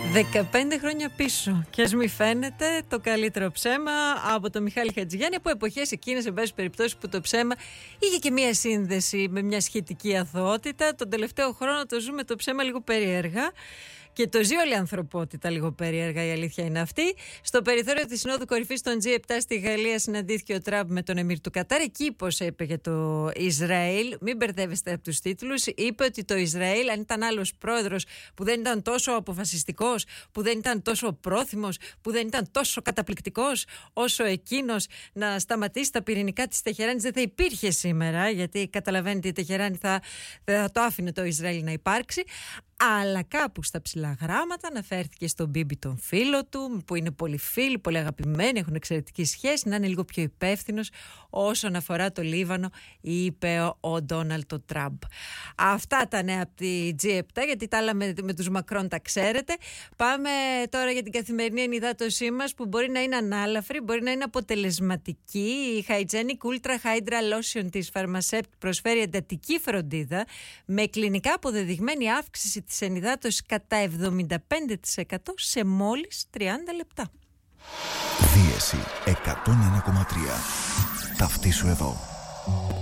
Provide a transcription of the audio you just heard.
15 χρόνια πίσω. Και ας μη φαίνεται το καλύτερο ψέμα από τον Μιχάλη Χατζηγιάννη, από εποχές εκείνες, εν πάση περιπτώσει, που το ψέμα είχε και μία σύνδεση με μια σχετική αθωότητα. Τον τελευταίο χρόνο το ζούμε το ψέμα λίγο περίεργα. Και το ζει όλη η ανθρωπότητα λίγο περίεργα, η αλήθεια είναι αυτή. Στο περιθώριο της Συνόδου Κορυφής των G7 στη Γαλλία συναντήθηκε ο Τραμπ με τον Εμίρ του Κατάρ. Εκεί πως είπε για το Ισραήλ, μην μπερδεύεστε από τους τίτλους. Είπε ότι το Ισραήλ, αν ήταν άλλος πρόεδρος που δεν ήταν τόσο αποφασιστικός, που δεν ήταν τόσο πρόθυμος, που δεν ήταν τόσο καταπληκτικός όσο εκείνος να σταματήσει τα πυρηνικά της Τεχεράνης, δεν θα υπήρχε σήμερα. Γιατί καταλαβαίνετε, η Τεχεράνη θα το άφηνε το Ισραήλ να υπάρξει. Αλλά κάπου στα ψηλά γράμματα αναφέρθηκε στον Μπίμπι τον φίλο του, που είναι πολύ φίλοι, πολύ αγαπημένοι, έχουν εξαιρετική σχέση, να είναι λίγο πιο υπεύθυνος όσον αφορά το Λίβανο, είπε ο Ντόναλντ Τραμπ. Αυτά τα νέα από τη G7, γιατί τα άλλα με τους Μακρόν τα ξέρετε. Πάμε τώρα για την καθημερινή ενυδάτωσή μας, που μπορεί να είναι ανάλαφρη, μπορεί να είναι αποτελεσματική. Η Hygienic Ultra Hydra Lotion της Pharmacept προσφέρει εντατική φροντίδα με κλινικά αποδεδειγμένη αύξηση της ενυδάτωσης κατά 75% σε μόλις 30 λεπτά. Δίεση 101,3. Ταυτίσου εδώ.